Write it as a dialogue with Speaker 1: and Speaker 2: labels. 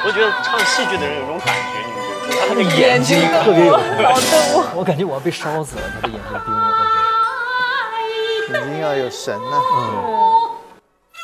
Speaker 1: 我觉得唱戏剧的人有一种感觉，你们觉得？就是他
Speaker 2: 他的眼睛特别有
Speaker 3: 脑洞。
Speaker 2: 我感觉我要被烧死了，他的眼睛盯我，
Speaker 4: 眼睛要有神呐。
Speaker 2: 嗯。